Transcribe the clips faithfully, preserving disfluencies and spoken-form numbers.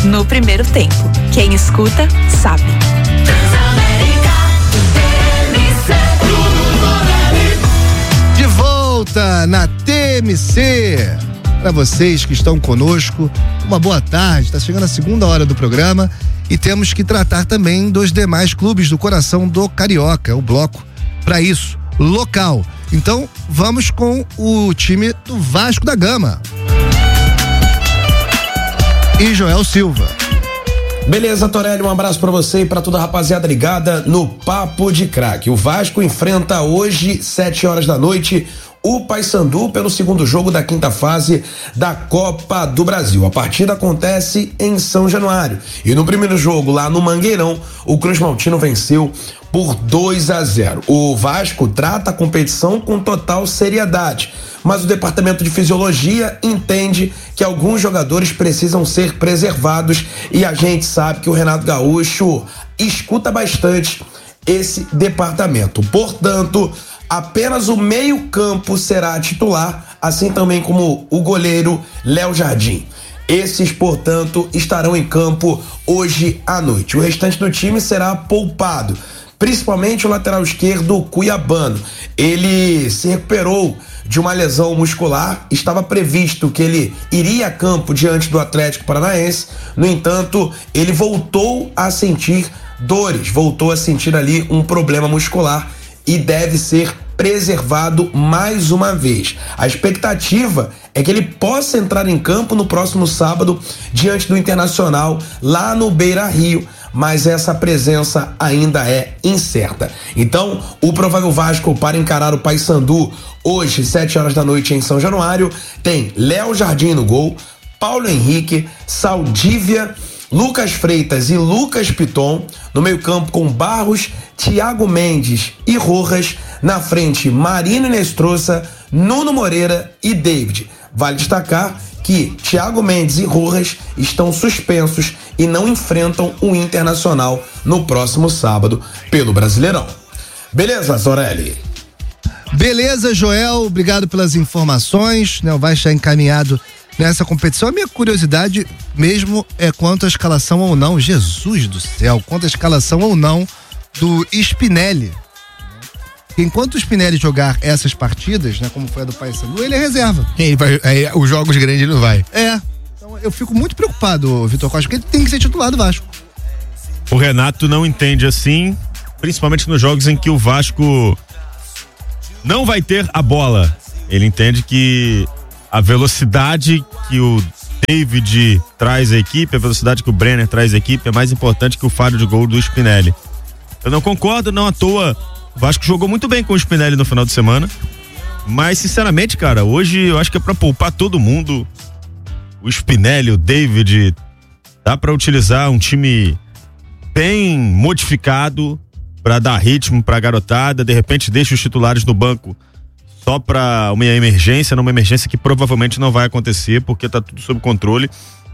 no primeiro tempo. Quem escuta, sabe. De volta na T M C. Para vocês que estão conosco, uma boa tarde. Está chegando a segunda hora do programa e temos que tratar também dos demais clubes do coração do Carioca, o bloco para isso, local. Então, vamos com o time do Vasco da Gama. E Joel Silva. Beleza, Torelli, um abraço pra você e pra toda a rapaziada ligada no Papo de Craque. O Vasco enfrenta hoje, sete horas da noite, o Paysandu pelo segundo jogo da quinta fase da Copa do Brasil. A partida acontece em São Januário. E no primeiro jogo, lá no Mangueirão, o Cruz Maltino venceu por dois a zero. O Vasco trata a competição com total seriedade, mas o departamento de fisiologia entende que alguns jogadores precisam ser preservados e a gente sabe que o Renato Gaúcho escuta bastante esse departamento. Portanto, apenas o meio-campo será titular, assim também como o goleiro Léo Jardim. Esses, portanto, estarão em campo hoje à noite. O restante do time será poupado, principalmente o lateral esquerdo Cuiabano. Ele se recuperou de uma lesão muscular, estava previsto que ele iria a campo diante do Atlético Paranaense, no entanto, ele voltou a sentir dores, voltou a sentir ali um problema muscular e deve ser preservado mais uma vez. A expectativa é que ele possa entrar em campo no próximo sábado diante do Internacional lá no Beira-Rio, mas essa presença ainda é incerta. Então, o provável Vasco para encarar o Paysandu hoje, sete horas da noite em São Januário, tem Léo Jardim no gol, Paulo Henrique, Saldívia, Lucas Freitas e Lucas Piton, no meio-campo com Barros, Thiago Mendes e Rojas, na frente Marino Inestrosa, Nuno Moreira e David. Vale destacar que Thiago Mendes e Rojas estão suspensos e não enfrentam o Internacional no próximo sábado pelo Brasileirão. Beleza, Zorelli? Beleza, Joel, obrigado pelas informações, né? Vai estar encaminhado nessa competição. A minha curiosidade mesmo é quanto à escalação ou não, Jesus do céu, quanto à escalação ou não do Spinelli. Enquanto o Spinelli jogar essas partidas, né, como foi a do Paysandu, ele é reserva. Ele vai, aí, os jogos grandes ele não vai. É. Então eu fico muito preocupado, Vitor Costa, porque ele tem que ser titular do Vasco. O Renato não entende assim, principalmente nos jogos em que o Vasco não vai ter a bola. Ele entende que a velocidade que o David traz à equipe, a velocidade que o Brenner traz à equipe é mais importante que o faro de gol do Spinelli. Eu não concordo, não à toa. O Vasco jogou muito bem com o Spinelli no final de semana, mas sinceramente, cara, hoje eu acho que é pra poupar todo mundo. O Spinelli, o David, dá pra utilizar um time bem modificado pra dar ritmo pra garotada, de repente deixa os titulares no banco só pra uma emergência, numa emergência que provavelmente não vai acontecer, porque tá tudo sob controle.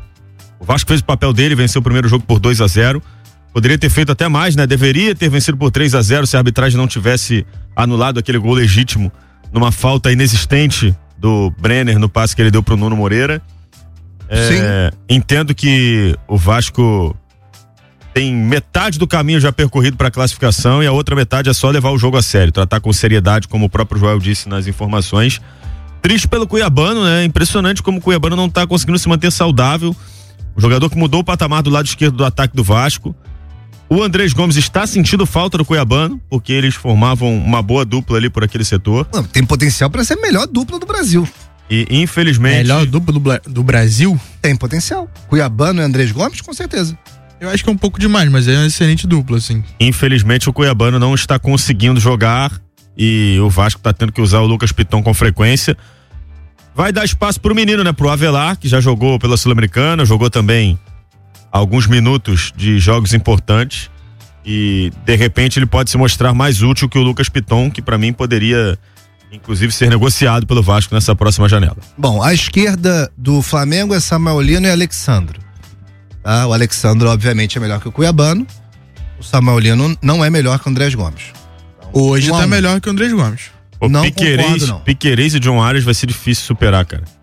O Vasco fez o papel dele, venceu o primeiro jogo por dois a zero. Poderia ter feito até mais, né? Deveria ter vencido por três a zero se a arbitragem não tivesse anulado aquele gol legítimo numa falta inexistente do Brenner no passe que ele deu pro Nuno Moreira. É, Sim. Entendo que o Vasco tem metade do caminho já percorrido para a classificação e a outra metade é só levar o jogo a sério, tratar com seriedade, como o próprio Joel disse nas informações. Triste pelo Cuiabano, né? Impressionante como o Cuiabano não tá conseguindo se manter saudável. O jogador que mudou o patamar do lado esquerdo do ataque do Vasco. O Andrés Gomes está sentindo falta do Cuiabano, porque eles formavam uma boa dupla ali por aquele setor. Não, tem potencial para ser a melhor dupla do Brasil. E infelizmente... Melhor dupla do, do Brasil? Tem potencial. Cuiabano e Andrés Gomes, com certeza. Eu acho que é um pouco demais, mas é uma excelente dupla, assim. Infelizmente o Cuiabano não está conseguindo jogar e o Vasco está tendo que usar o Lucas Piton com frequência. Vai dar espaço pro menino, né? Pro Avelar, que já jogou pela Sul-Americana, jogou também alguns minutos de jogos importantes e de repente ele pode se mostrar mais útil que o Lucas Piton, que para mim poderia inclusive ser negociado pelo Vasco nessa próxima janela. Bom, à esquerda do Flamengo é Samuelino e Alexandro. Tá? O Alexandro obviamente é melhor que o Cuiabano, o Samuelino não é melhor que o Andrés Gomes. Então, Hoje um tá melhor que o Andrés Gomes. O não Piquerez, concordo, não. Piquerez e John Arias vai ser difícil superar, cara.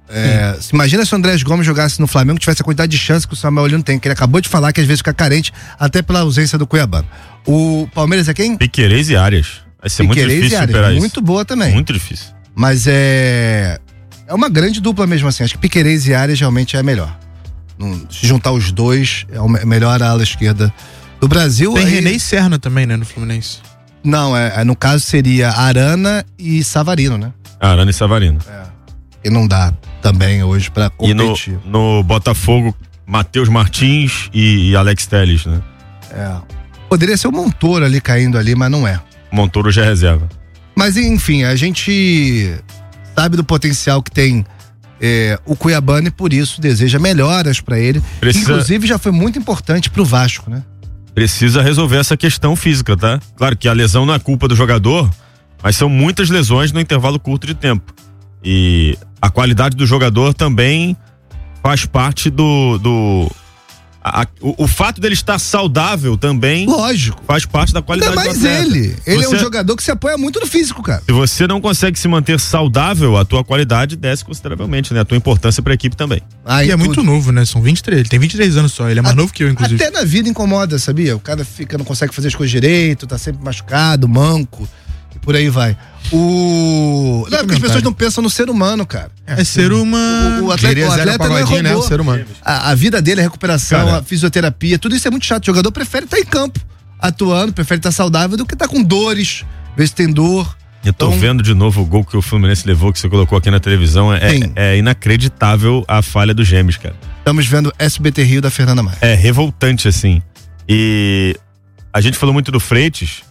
É, se imagina se o Andrés Gomes jogasse no Flamengo, tivesse a quantidade de chance que o Samuel Lino tem, que ele acabou de falar que às vezes fica carente, até pela ausência do Cuiabano. O Palmeiras é quem? Piquerez e Arias. Vai ser muito Piquerez difícil e Arias, superar isso. muito boa também. Muito difícil. Mas é é uma grande dupla mesmo assim, acho que Piquerez e Arias realmente é a melhor. Se juntar os dois, é a melhor ala esquerda do Brasil. Tem aí... René e Serna também, né, no Fluminense. Não, é, no caso seria Arana e Savarino, né? Arana e Savarino. É. E não dá também hoje pra competir. E no, no Botafogo, Matheus Martins e, e Alex Telles, né? É. Poderia ser o Montoro ali caindo ali, mas não é. Montoro já é reserva. Mas enfim, a gente sabe do potencial que tem é, o Cuiabano e por isso deseja melhoras pra ele. Precisa... Inclusive já foi muito importante pro Vasco, né? Precisa resolver essa questão física, tá? Claro que a lesão não é culpa do jogador, mas são muitas lesões no intervalo curto de tempo. E a qualidade do jogador também faz parte do... do a, a, o, o fato dele estar saudável também... Lógico. Faz parte da qualidade Ainda mais do atleta. ele. Ele você, é um jogador que se apoia muito no físico, cara. Se você não consegue se manter saudável, a tua qualidade desce consideravelmente, né? A tua importância pra equipe também. Ah, e é tudo. Muito novo, né? São vinte e três, ele tem vinte e três anos só, ele é mais a, novo que eu, inclusive. Até na vida incomoda, sabia? O cara fica, não consegue fazer as coisas direito, tá sempre machucado, manco, e por aí vai. O... Não, porque as pessoas não pensam no ser humano, cara. É, é ser humano. O, o atleta, o atleta não é robô. Né? O ser humano. A, a vida dele, a recuperação, cara, a fisioterapia, tudo isso é muito chato. O jogador prefere estar em campo, atuando, prefere estar saudável do que estar com dores, ver se tem dor. Eu tô então, vendo de novo o gol que o Fluminense levou, que você colocou aqui na televisão. É, é inacreditável a falha dos gêmeos, cara. Estamos vendo S B T Rio da Fernanda Maia. É revoltante, assim. E a gente falou muito do Freitas.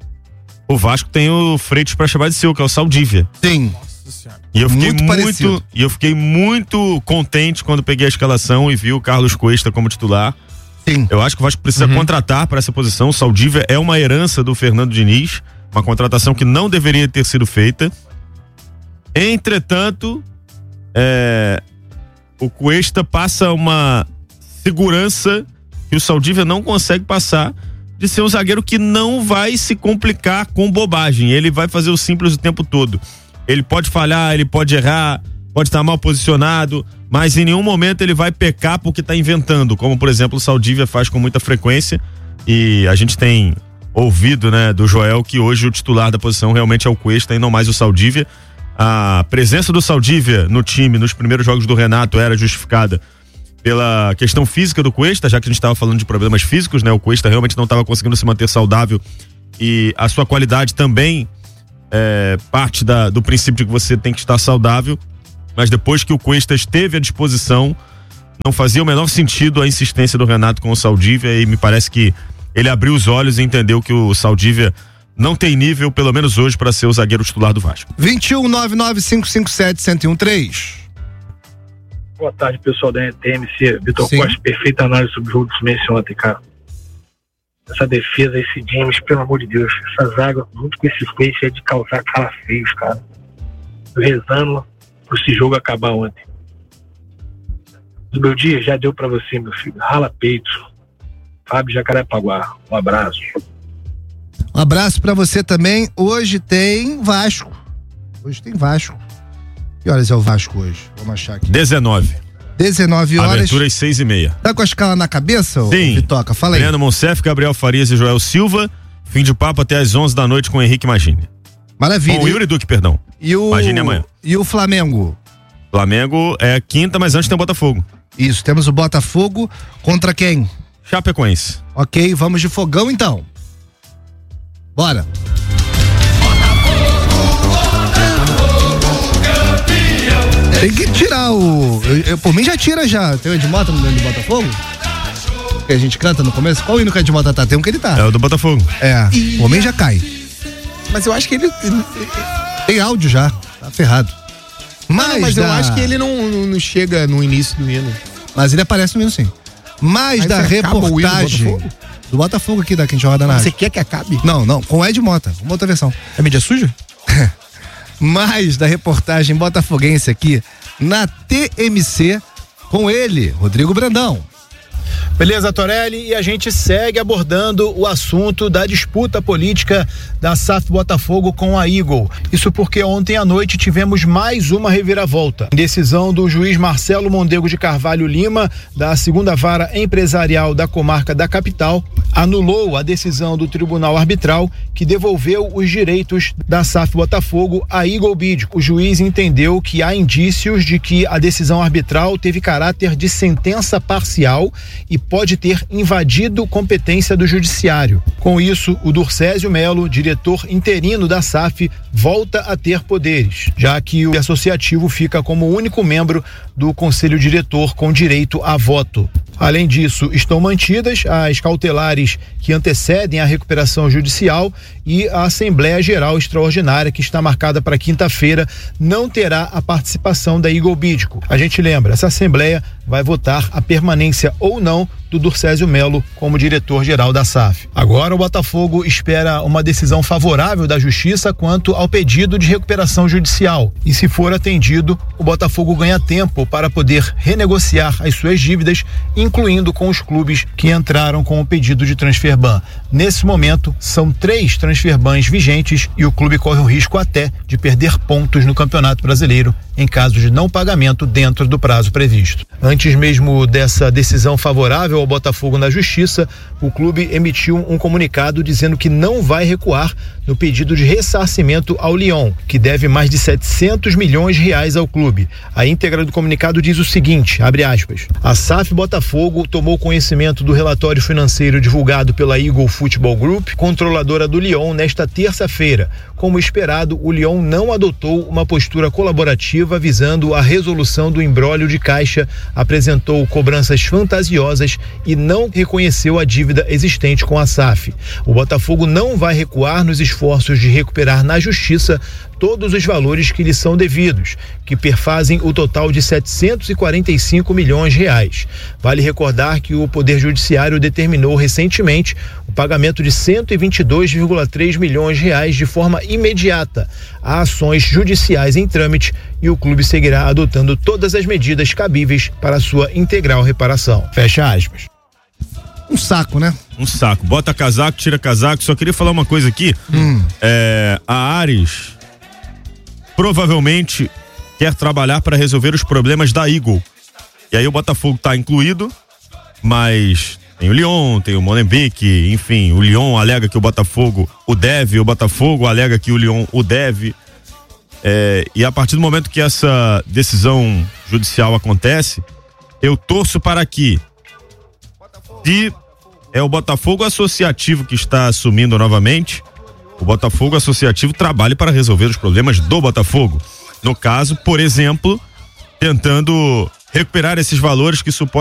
O Vasco tem o Freitas pra chamar de seu, que é o Saldívia. Sim. E eu fiquei muito, muito e eu fiquei muito contente quando peguei a escalação e vi o Carlos Cuesta como titular. Sim. Eu acho que o Vasco precisa uhum. contratar para essa posição. O Saldívia é uma herança do Fernando Diniz, uma contratação que não deveria ter sido feita. Entretanto, é, o Cuesta passa uma segurança que o Saldívia não consegue passar, de ser um zagueiro que não vai se complicar com bobagem. Ele vai fazer o simples o tempo todo. Ele pode falhar, ele pode errar, pode estar mal posicionado, mas em nenhum momento ele vai pecar porque está inventando, como por exemplo o Saldívia faz com muita frequência. E a gente tem ouvido, né, do Joel que hoje o titular da posição realmente é o Cuesta e não mais o Saldívia. A presença do Saldívia no time nos primeiros jogos do Renato era justificada pela questão física do Cuesta, já que a gente estava falando de problemas físicos, né? O Cuesta realmente não estava conseguindo se manter saudável e a sua qualidade também é parte da, do princípio de que você tem que estar saudável, mas depois que o Cuesta esteve à disposição, não fazia o menor sentido a insistência do Renato com o Saldívia e me parece que ele abriu os olhos e entendeu que o Saldívia não tem nível, pelo menos hoje, para ser o zagueiro titular do Vasco. vinte e um, nove nove cinco cinco sete, um zero um três. Boa tarde, pessoal da T M C. Vitor Costa, perfeita análise sobre o jogo do Fluminense ontem, cara. Essa defesa, esse James, pelo amor de Deus, essa zaga, junto com esse feixe, é de causar calafrios, cara. Tô rezando por esse jogo acabar ontem. O meu dia já deu pra você, meu filho. Rala peito. Fábio Jacarepaguá. Um abraço. Um abraço pra você também. Hoje tem Vasco. Hoje tem Vasco. Que horas é o Vasco hoje? Vamos achar aqui. dezenove. dezenove horas. Abertura às seis e meia. Tá com a escala na cabeça, Sim. Vitoca? Fala aí. Breno Monsef, Gabriel Farias e Joel Silva. Fim de papo até às onze da noite com o Henrique Magini. Maravilha. Com o Yuri Duque, perdão. E o... Magini amanhã. E o Flamengo? Flamengo é quinta, mas antes tem o Botafogo. Isso, temos o Botafogo contra quem? Chapecoense. Ok, vamos de fogão então. Bora. Tem que tirar o... Eu, eu, por mim já tira já. Tem o Edmota no do Botafogo? Que a gente canta no começo. Qual hino que o Edmota tá? Tem um que ele tá. É o do Botafogo. É, e... por mim já cai. Mas eu acho que ele... Tem áudio já. Tá ferrado. Mas, não, mas da... eu acho que ele não, não, não chega no início do hino. Mas ele aparece no hino sim. Mas Aí da reportagem... Do Botafogo? do Botafogo aqui, da que a gente roda na Você quer que acabe? Não, não. Com o Ed Mota. Uma outra versão. É mídia suja? Mais da reportagem botafoguense aqui na T M C com ele, Rodrigo Brandão. Beleza, Torelli, e a gente segue abordando o assunto da disputa política da S A F Botafogo com a Eagle. Isso porque ontem à noite tivemos mais uma reviravolta. Decisão do juiz Marcelo Mondego de Carvalho Lima, da segunda vara empresarial da comarca da capital, anulou a decisão do Tribunal Arbitral que devolveu os direitos da S A F Botafogo à Eagle Bidco. O juiz entendeu que há indícios de que a decisão arbitral teve caráter de sentença parcial e pode ter invadido competência do judiciário. Com isso, o Durcésio Melo, diretor interino da S A F, volta a ter poderes, já que o associativo fica como único membro do conselho diretor com direito a voto. Além disso, estão mantidas as cautelares que antecedem a recuperação judicial e a Assembleia Geral Extraordinária, que está marcada para quinta-feira, não terá a participação da Eagle Bidco. A gente lembra, essa Assembleia vai votar a permanência ou não do Durcésio Melo como diretor-geral da S A F. Agora o Botafogo espera uma decisão favorável da Justiça quanto ao pedido de recuperação judicial. E se for atendido, o Botafogo ganha tempo para poder renegociar as suas dívidas, incluindo com os clubes que entraram com o pedido de transferban. Nesse momento, são três transferbans vigentes e o clube corre o risco até de perder pontos no Campeonato Brasileiro em caso de não pagamento dentro do prazo previsto. Antes mesmo dessa decisão favorável ao Botafogo na Justiça, o clube emitiu um comunicado dizendo que não vai recuar no pedido de ressarcimento ao Lyon, que deve mais de setecentos milhões de reais ao clube. A íntegra do comunicado diz o seguinte, abre aspas, a S A F Botafogo tomou conhecimento do relatório financeiro divulgado pela Eagle Football Group, controladora do Lyon, nesta terça-feira. Como esperado, o Lyon não adotou uma postura colaborativa visando a resolução do imbróglio de caixa, apresentou cobranças fantasiosas e não reconheceu a dívida existente com a S A F. O Botafogo não vai recuar nos esforços de recuperar na Justiça todos os valores que lhe são devidos, que perfazem o total de setecentos e quarenta e cinco milhões de reais. Vale recordar que o Poder Judiciário determinou recentemente o pagamento de cento e vinte e dois vírgula três milhões de reais de forma imediata a ações judiciais em trâmite e o clube seguirá adotando todas as medidas cabíveis para sua integral reparação. Fecha aspas. Um saco, né? Um saco. Bota casaco, tira casaco. Só queria falar uma coisa aqui. Hum. É, a Ares provavelmente quer trabalhar para resolver os problemas da Eagle. E aí o Botafogo tá incluído, mas tem o Lyon, tem o Molenbeek, enfim, o Lyon alega que o Botafogo o deve, o Botafogo alega que o Lyon o deve. É, e a partir do momento que essa decisão judicial acontece, eu torço para que, se é o Botafogo Associativo que está assumindo novamente, o Botafogo Associativo trabalhe para resolver os problemas do Botafogo. No caso, por exemplo, tentando recuperar esses valores que supostamente